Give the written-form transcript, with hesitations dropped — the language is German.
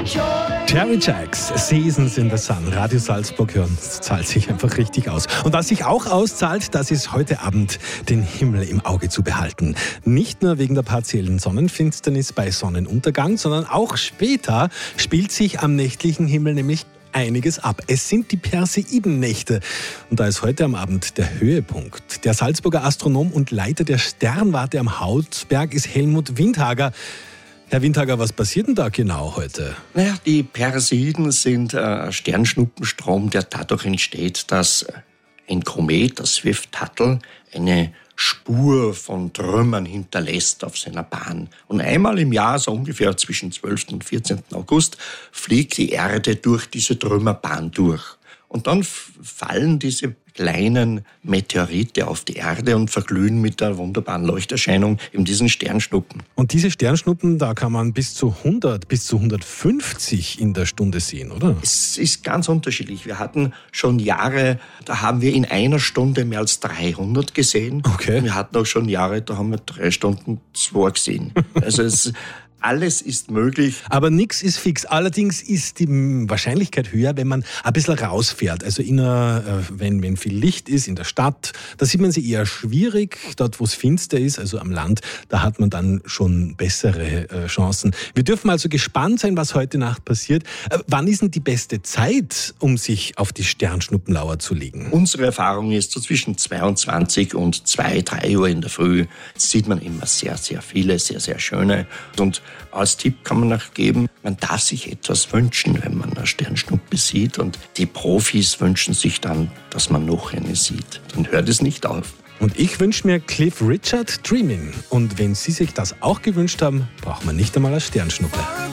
Cherry Jacks, Seasons in the Sun. Radio Salzburg hören, das zahlt sich einfach richtig aus. Und was sich auch auszahlt, das ist heute Abend den Himmel im Auge zu behalten. Nicht nur wegen der partiellen Sonnenfinsternis bei Sonnenuntergang, sondern auch später spielt sich am nächtlichen Himmel nämlich einiges ab. Es sind die Perseidennächte und da ist heute am Abend der Höhepunkt. Der Salzburger Astronom und Leiter der Sternwarte am Hausberg ist Helmut Windhager. Herr Windhager, was passiert denn da genau heute? Naja, die Perseiden sind ein Sternschnuppenstrom, der dadurch entsteht, dass ein Komet, das Swift-Tuttle, eine Spur von Trümmern hinterlässt auf seiner Bahn. Und einmal im Jahr, so ungefähr zwischen 12. und 14. August, fliegt die Erde durch diese Trümmerbahn durch. Und dann fallen diese kleinen Meteorite auf die Erde und verglühen mit der wunderbaren Leuchterscheinung in diesen Sternschnuppen. Und diese Sternschnuppen, da kann man bis zu 100, bis zu 150 in der Stunde sehen, oder? Es ist ganz unterschiedlich. Wir hatten schon Jahre, da haben wir in einer Stunde mehr als 300 gesehen. Okay. Wir hatten auch schon Jahre, da haben wir 3 Stunden 2 gesehen. Also alles ist möglich. Aber nichts ist fix. Allerdings ist die Wahrscheinlichkeit höher, wenn man ein bisschen rausfährt. Also wenn viel Licht ist in der Stadt, da sieht man sie eher schwierig. Dort, wo es finster ist, also am Land, da hat man dann schon bessere Chancen. Wir dürfen also gespannt sein, was heute Nacht passiert. Wann ist denn die beste Zeit, um sich auf die Sternschnuppenlauer zu legen? Unsere Erfahrung ist, so zwischen 22 und 2, 3 Uhr in der Früh sieht man immer sehr, sehr viele, sehr, sehr schöne. Und als Tipp kann man noch geben, man darf sich etwas wünschen, wenn man eine Sternschnuppe sieht. Und die Profis wünschen sich dann, dass man noch eine sieht. Dann hört es nicht auf. Und ich wünsche mir Cliff Richard Dreaming. Und wenn Sie sich das auch gewünscht haben, braucht man nicht einmal eine Sternschnuppe.